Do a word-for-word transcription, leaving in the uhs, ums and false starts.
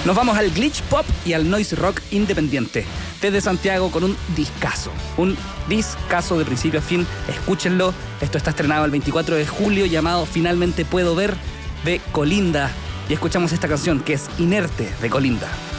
Nos vamos al glitch pop y al noise rock independiente. Desde Santiago con un discazo. Un discazo de principio a fin. Escúchenlo. Esto está estrenado el veinticuatro de julio, llamado Finalmente Puedo Ver, de Colinda. Y escuchamos esta canción que es Inerte, de Colinda.